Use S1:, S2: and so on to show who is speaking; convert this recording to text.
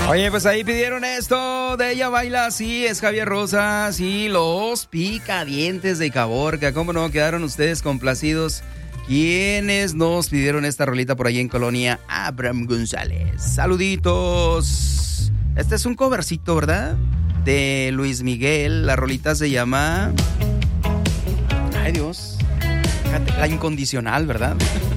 S1: Oye, pues ahí pidieron esto de Ella Baila Así, es Javier Rosas y los Picadientes de Caborca. ¿Cómo no quedaron ustedes complacidos? ¿Quiénes nos pidieron esta rolita por ahí en Colonia? Abraham González. Saluditos. Este es un covercito, ¿verdad? De Luis Miguel. La rolita se llama... Ay, Dios. La Incondicional, ¿verdad?